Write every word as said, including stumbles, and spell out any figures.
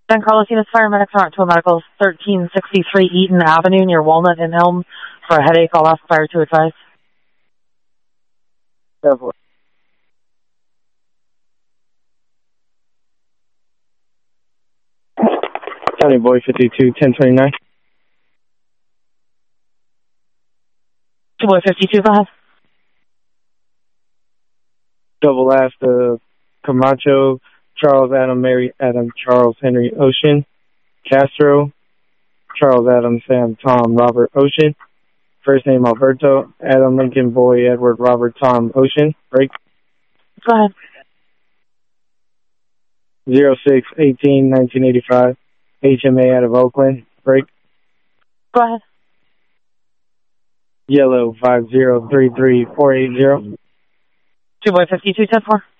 San Carlos Units Paramedics are to a medical thirteen sixty-three Eaton Avenue near Walnut and Elm for a headache. I'll ask fire to advise. Definitely. County Boy fifty-two, ten twenty-nine. Two Boy fifty-two, go ahead. Double asked uh, Camacho, Charles Adam, Mary Adam, Charles Henry Ocean, Castro, Charles Adam, Sam, Tom, Robert Ocean. First name Alberto, Adam Lincoln Boy, Edward Robert Tom Ocean. Break. Go ahead. zero six eighteen nineteen eighty-five. H M A out of Oakland. Break. Go ahead. Yellow five zero three three four eight zero. Two Boy fifty-two, ten four.